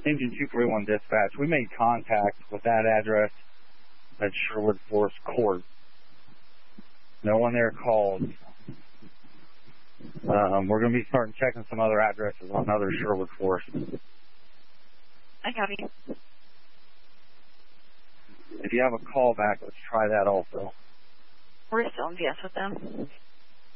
Engine 241 dispatch. We made contact with that address at Sherwood Forest Court. No one there called. We're going to be starting checking some other addresses on other Sherwood Forest. I copy. If you have a call back, let's try that also. We're still in VS with them.